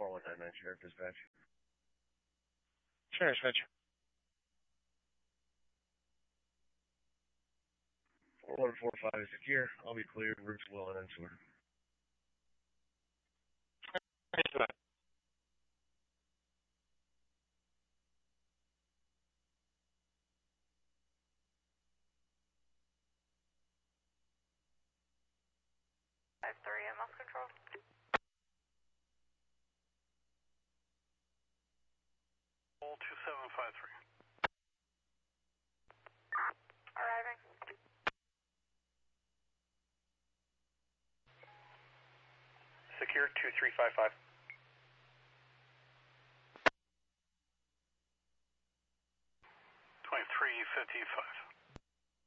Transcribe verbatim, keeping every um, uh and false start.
four one nine nine, Sheriff Dispatch. Sheriff Dispatch. four one four five is secure. I'll be cleared. Routes well and unsworn. Thanks for that. five three, I'm off control. two seven five three. Arriving. Secure two three five five. twenty-three fifty-five.